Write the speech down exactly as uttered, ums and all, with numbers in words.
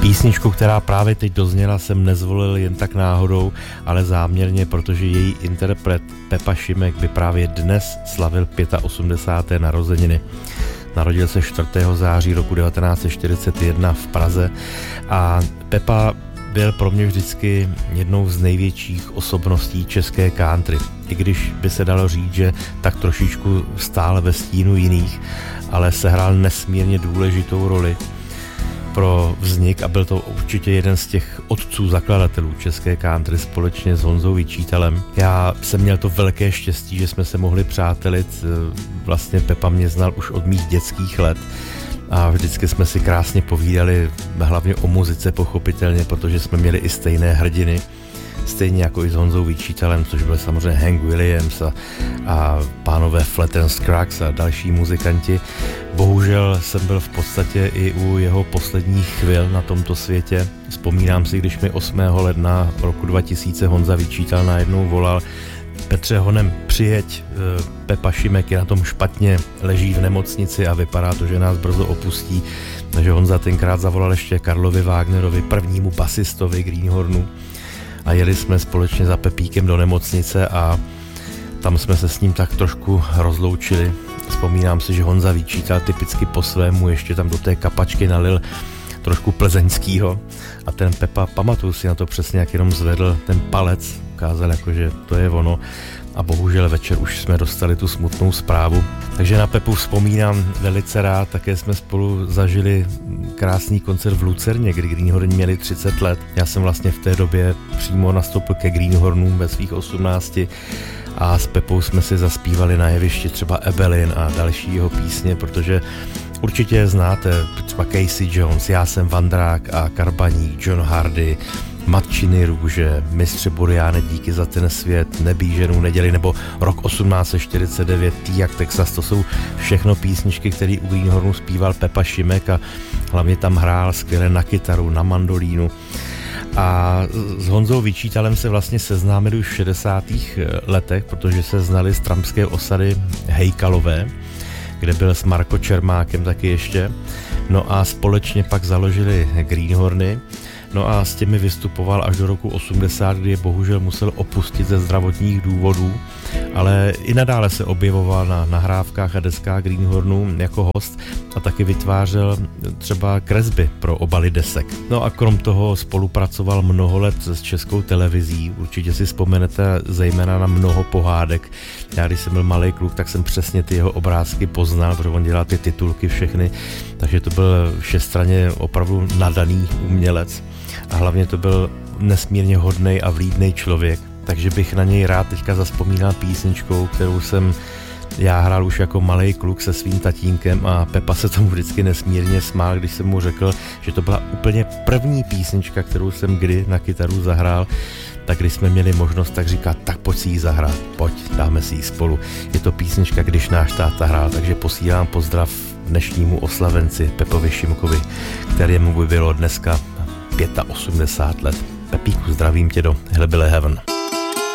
Písničku, která právě teď dozněla, jsem nezvolil jen tak náhodou, ale záměrně, protože její interpret Pepa Šimek by právě dnes slavil osmdesát pět narozeniny. Narodil se čtvrtého září roku devatenáct set čtyřicet jedna v Praze a Pepa byl pro mě vždycky jednou z největších osobností české country. I když by se dalo říct, že tak trošičku stále ve stínu jiných, ale sehrál nesmírně důležitou roli pro vznik a byl to určitě jeden z těch otců zakladatelů české country společně s Honzou Vyčítalem. Já jsem měl to velké štěstí, že jsme se mohli přátelit. Vlastně Pepa mě znal už od mých dětských let a vždycky jsme si krásně povídali, hlavně o muzice pochopitelně, protože jsme měli i stejné hrdiny, stejně jako i s Honzou Vyčítalem, což byl samozřejmě Hank Williams a, a pánové Flat and Scruggs a další muzikanti. Bohužel jsem byl v podstatě i u jeho posledních chvil na tomto světě. Vzpomínám si, když mi osmého ledna roku dva tisíce Honza Vyčítal najednou volal: Petře, honem přijeď, Pepa Šimek je na tom špatně, leží v nemocnici a vypadá to, že nás brzo opustí. Takže Honza tenkrát zavolal ještě Karlovi Wagnerovi, prvnímu basistovi Greenhornu, a jeli jsme společně za Pepíkem do nemocnice a tam jsme se s ním tak trošku rozloučili. Vzpomínám si, že Honza Vyčítal typicky po svému ještě tam do té kapačky nalil trošku plzeňskýho a ten Pepa, pamatuju si na to přesně, jak jenom zvedl ten palec, ukázal jako, že to je ono, a bohužel večer už jsme dostali tu smutnou zprávu. Takže na Pepu vzpomínám velice rád, také jsme spolu zažili krásný koncert v Lucerně, kdy Greenhorni měli třicet let. Já jsem vlastně v té době přímo nastoupil ke Greenhornům ve svých osmnácti a s Pepou jsme si zaspívali na jevišti třeba Evelyn a další jeho písně, protože určitě znáte třeba Casey Jones, Já jsem Vandrák a Karbaník, John Hardy, Matčiny růže, Mistře Buriáne, Díky za ten svět, Nebíj ženu neděli nebo rok osmnáct set čtyřicet devět, Tý jak Texas. To jsou všechno písničky, které u Greenhornu zpíval Pepa Šimek a hlavně tam hrál skvěle na kytaru, na mandolínu. A s Honzou Vyčítalem se vlastně seznámili už v šedesátých letech, protože se znali z trampské osady Hejkalové, kde byl s Marko Čermákem taky ještě. No a společně pak založili Greenhorny. No a s těmi vystupoval až do roku osmdesát, kdy je bohužel musel opustit ze zdravotních důvodů, ale i nadále se objevoval na nahrávkách a deskách Greenhornů jako host a taky vytvářel třeba kresby pro obaly desek. No a krom toho spolupracoval mnoho let s Českou televizí, určitě si vzpomenete zejména na Mnoho pohádek. Já když jsem byl malý kluk, tak jsem přesně ty jeho obrázky poznal, protože on dělal ty titulky všechny, takže to byl všestranně opravdu nadaný umělec. A hlavně to byl nesmírně hodnej a vlídnej člověk, takže bych na něj rád teďka zazpomínal písničkou, kterou jsem já hrál už jako malej kluk se svým tatínkem a Pepa se tomu vždycky nesmírně smál, když jsem mu řekl, že to byla úplně první písnička, kterou jsem kdy na kytaru zahrál. Tak když jsme měli možnost, tak říká, tak pojď si ji zahrát, pojď, dáme si ji spolu. Je to písnička, když náš táta hrál, takže posílám pozdrav dnešnímu oslavenci Pepovi Šimkovi, kterému by bylo dneska osmdesát pět let. Pepíku, zdravím tě do Hillbilly Heaven.